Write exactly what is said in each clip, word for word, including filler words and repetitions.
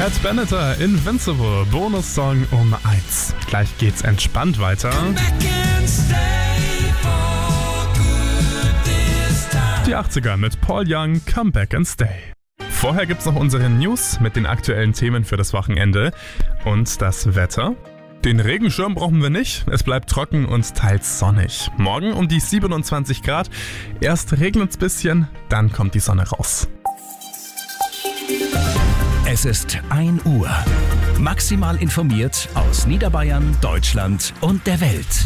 Ed Benetter, Invincible, Bonussong um eins. Gleich geht's entspannt weiter. Die achtziger mit Paul Young, Come Back and Stay. Vorher gibt's noch unsere News mit den aktuellen Themen für das Wochenende und das Wetter. Den Regenschirm brauchen wir nicht, es bleibt trocken und teils sonnig. Morgen um die siebenundzwanzig Grad, erst regnet's bisschen, dann kommt die Sonne raus. Es ist ein Uhr. Maximal informiert aus Niederbayern, Deutschland und der Welt.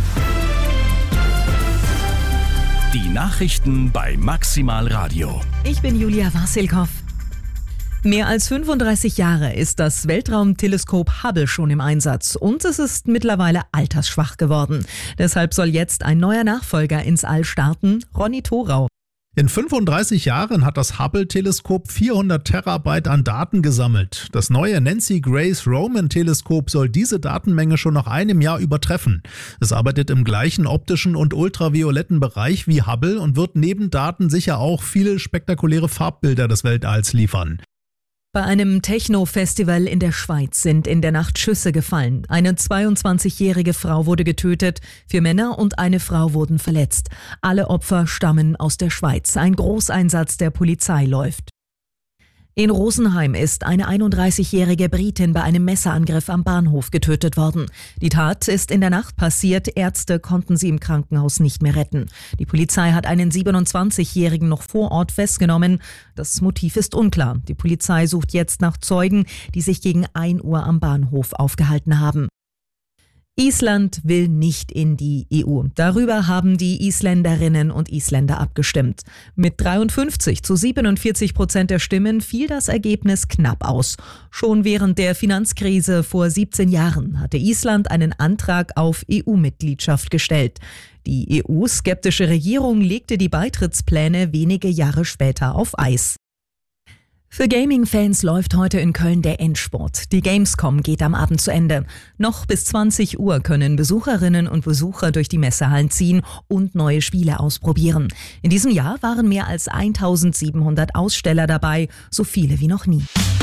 Die Nachrichten bei Maximal Radio. Ich bin Julia Wasilkow. Mehr als fünfunddreißig Jahre ist das Weltraumteleskop Hubble schon im Einsatz und es ist mittlerweile altersschwach geworden. Deshalb soll jetzt ein neuer Nachfolger ins All starten, Ronny Thorau. In fünfunddreißig Jahren hat das Hubble-Teleskop vierhundert Terabyte an Daten gesammelt. Das neue Nancy Grace Roman-Teleskop soll diese Datenmenge schon nach einem Jahr übertreffen. Es arbeitet im gleichen optischen und ultravioletten Bereich wie Hubble und wird neben Daten sicher auch viele spektakuläre Farbbilder des Weltalls liefern. Bei einem Techno-Festival in der Schweiz sind in der Nacht Schüsse gefallen. Eine zweiundzwanzigjährige Frau wurde getötet, vier Männer und eine Frau wurden verletzt. Alle Opfer stammen aus der Schweiz. Ein Großeinsatz der Polizei läuft. In Rosenheim ist eine einunddreißigjährige Britin bei einem Messerangriff am Bahnhof getötet worden. Die Tat ist in der Nacht passiert, Ärzte konnten sie im Krankenhaus nicht mehr retten. Die Polizei hat einen siebenundzwanzigjährigen noch vor Ort festgenommen. Das Motiv ist unklar. Die Polizei sucht jetzt nach Zeugen, die sich gegen ein Uhr am Bahnhof aufgehalten haben. Island will nicht in die E U. Darüber haben die Isländerinnen und Isländer abgestimmt. Mit dreiundfünfzig zu siebenundvierzig Prozent der Stimmen fiel das Ergebnis knapp aus. Schon während der Finanzkrise vor siebzehn Jahren hatte Island einen Antrag auf E U-Mitgliedschaft gestellt. Die E U-skeptische Regierung legte die Beitrittspläne wenige Jahre später auf Eis. Für Gaming-Fans läuft heute in Köln der Endspurt. Die Gamescom geht am Abend zu Ende. Noch bis zwanzig Uhr können Besucherinnen und Besucher durch die Messehallen ziehen und neue Spiele ausprobieren. In diesem Jahr waren mehr als eintausendsiebenhundert Aussteller dabei, so viele wie noch nie.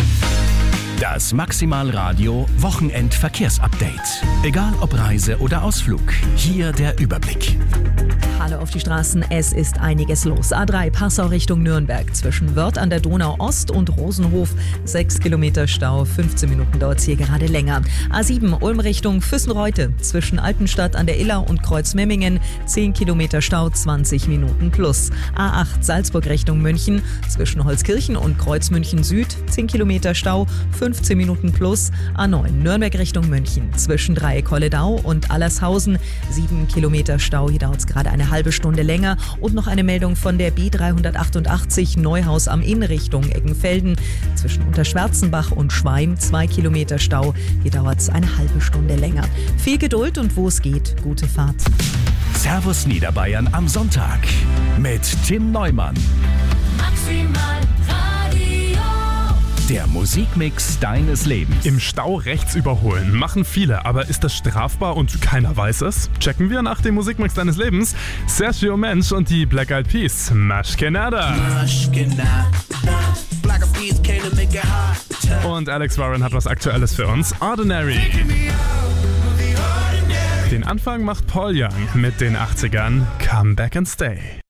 Das Maximal Radio Wochenend-Verkehrsupdate. Egal ob Reise oder Ausflug, hier der Überblick. Hallo auf die Straßen, es ist einiges los. A drei Passau Richtung Nürnberg zwischen Wörth an der Donau Ost und Rosenhof. sechs Kilometer Stau, fünfzehn Minuten dauert es hier gerade länger. A sieben Ulm Richtung Füssenreute zwischen Altenstadt an der Iller und Kreuzmemmingen. zehn Kilometer Stau, zwanzig Minuten plus. A acht Salzburg Richtung München zwischen Holzkirchen und Kreuzmünchen Süd. zehn Kilometer Stau, fünfzehn Minuten plus. A neun Nürnberg Richtung München zwischen Dreieck-Holledau und Allershausen. sieben Kilometer Stau, hier dauert es gerade eine halbe Stunde länger. Und noch eine Meldung von der B dreihundertachtundachtzig Neuhaus am Inn Richtung Eggenfelden. Zwischen Unterschwarzenbach und Schweim zwei Kilometer Stau. Hier dauert es eine halbe Stunde länger. Viel Geduld und wo es geht, gute Fahrt. Servus Niederbayern am Sonntag mit Tim Neumann. Maximal Radio. Der Musikmix deines Lebens. Im Stau rechts überholen machen viele, aber ist das strafbar und keiner weiß es? Checken wir nach dem Musikmix deines Lebens. Sergio Mensch und die Black Eyed Peas. Mashkenada. Und Alex Warren hat was Aktuelles für uns. Ordinary. Den Anfang macht Paul Young mit den achtzigern. Come Back and Stay.